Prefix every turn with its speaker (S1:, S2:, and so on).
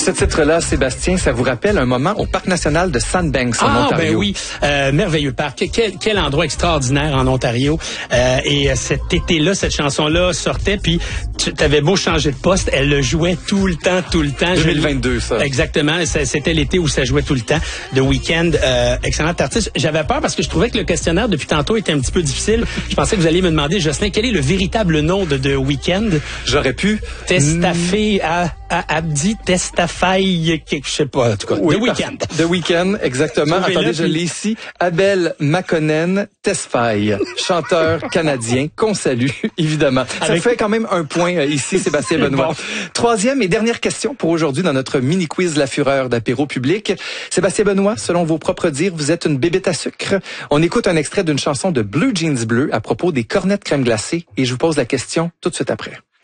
S1: Ce titre-là, Sébastien, ça vous rappelle un moment au Parc national de Sandbanks en Ontario.
S2: Ben oui, merveilleux parc. Quel endroit extraordinaire en Ontario. Et cet été-là, cette chanson-là sortait, puis tu avais beau changer de poste, elle le jouait tout le temps.
S1: 2022, ça.
S2: Exactement. C'était l'été où ça jouait tout le temps. The Weeknd, excellent artiste. J'avais peur parce que je trouvais que le questionnaire depuis tantôt était un petit peu difficile. Je pensais que vous alliez me demander, Jocelyn, quel est le véritable nom de The Weeknd?
S1: J'aurais pu.
S2: Testafé Abdi Testafai, je sais pas, en tout cas.
S1: Oui,
S2: The Weeknd.
S1: The Weeknd, exactement. Attendez, je l'ai ici. Abel Makonnen Tesfaye, chanteur canadien qu'on salue, évidemment. Ça fait quand même un point ici, Sébastien Benoît. Bon. Troisième et dernière question pour aujourd'hui dans notre mini-quiz La Fureur d'apéro public. Sébastien Benoît, selon vos propres dires, vous êtes une bébête à sucre. On écoute un extrait d'une chanson de Blue Jeans Bleu à propos des cornets de crème glacée et je vous pose la question tout de suite après.